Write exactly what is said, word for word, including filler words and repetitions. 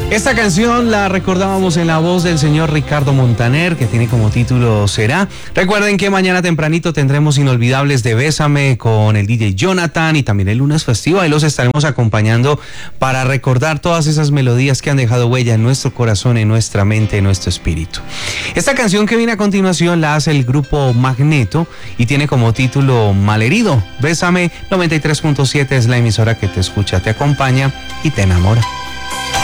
Esta canción la recordábamos en la voz del señor Ricardo Montaner, que tiene como título Será. Recuerden que mañana tempranito tendremos Inolvidables de Bésame con el D J Jonathan, y también el lunes festivo. Ahí los estaremos acompañando para recordar todas esas melodías que han dejado huella en nuestro corazón, en nuestra mente, en nuestro espíritu. Esta canción que viene a continuación la hace el grupo Magneto y tiene como título Malherido. Bésame noventa y tres punto siete es la emisora que te escucha, te acompaña y te enamora.